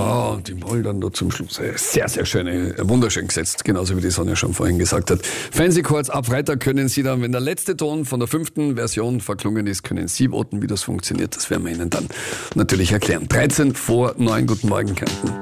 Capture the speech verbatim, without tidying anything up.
Ja, und die Moll dann da zum Schluss. Sehr, sehr schön, wunderschön gesetzt, genauso wie die Sonja schon vorhin gesagt hat. Fancy Chords, ab Freitag können Sie dann, wenn der letzte Ton von der fünften Version verklungen ist, können Sie voten, wie das funktioniert. Das werden wir Ihnen dann natürlich erklären. dreizehn vor neun, guten Morgen, Kärnten.